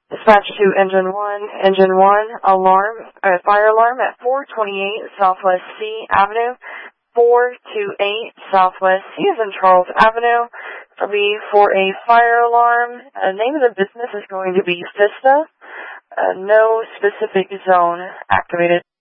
Dispatch to Engine 1. Engine 1, fire alarm at 428 Southwest C Avenue. 428 Southwest C as in Charles Avenue. It'll be for a fire alarm. The name of the business is going to be Vista. No specific zone activated.